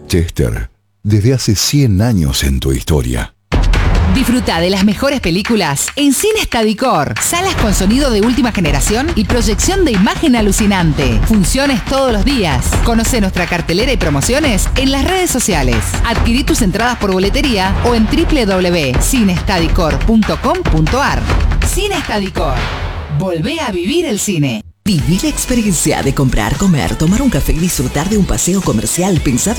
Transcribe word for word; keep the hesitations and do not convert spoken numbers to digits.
Chester, desde hace cien años en tu historia. Disfruta de las mejores películas en Cine Stadicor. Salas con sonido de última generación y proyección de imagen alucinante. Funciones todos los días. Conoce nuestra cartelera y promociones en las redes sociales. Adquirí tus entradas por boletería o en doble u doble u doble u punto cinestadicor punto com punto ar. Cine Stadicor. Volvé a vivir el cine. Viví la experiencia de comprar, comer, tomar un café y disfrutar de un paseo comercial pensado